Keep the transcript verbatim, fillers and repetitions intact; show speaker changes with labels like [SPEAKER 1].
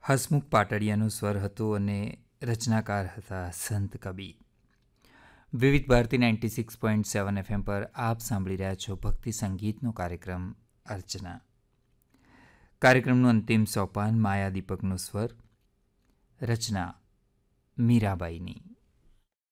[SPEAKER 1] હસમુખ પાટડિયાનો સ્વર હતો અને રચનાકાર હતા સંત કબીર. વિવિધ Bharati ninety six point seven FM પર આપ સાંભળી રહ્યા છો ભક્તિ સંગીતનો કાર્યક્રમ અર્ચના. કાર્યક્રમનું અંતિમ સોપાન માયા દીપકનો સ્વર, રચના મીરાબાઈની.